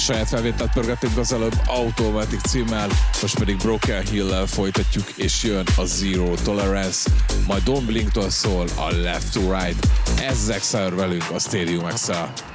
saját felvételt pörgettünk az előbb Automatic címmel, most pedig Broken Hill-lel folytatjuk, és jön a Zero Tolerance, majd Don Blinktől szól a Left to Right. Ez Exile velünk a Stadium Exile.